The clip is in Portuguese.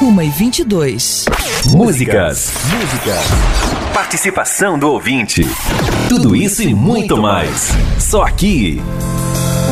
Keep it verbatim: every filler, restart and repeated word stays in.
uma e vinte e dois. Músicas, músicas, participação do ouvinte. Tudo isso e muito mais. Só aqui